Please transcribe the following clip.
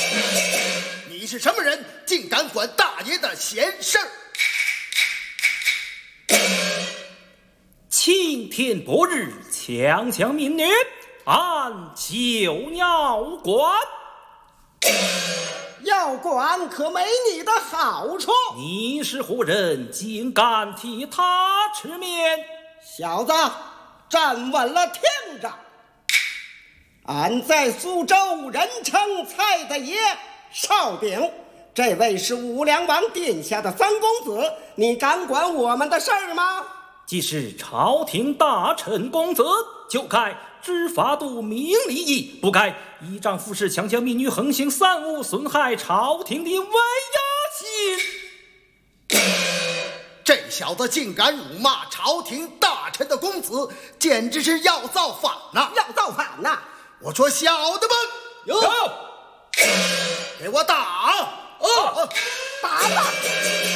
你是什么人，竟敢管大爷的闲事儿？ 青天白日，强抢民女，按就要管。 要管可没你的好处。 你是何人，竟敢替他吃面？ 小子，站稳了听着。俺在苏州人称蔡大爷少炳，这位是武良王殿下的三公子，你敢管我们的事儿吗？ 既是朝廷大臣公子，就该知法度明礼义，不该依仗附势强抢民女，横行三无，损害朝廷的威压心。 这小子竟敢辱骂朝廷大臣的公子，简直是要造反呐！ 要造反呐！ 我说小的们， 有， 给我打！ 打吧！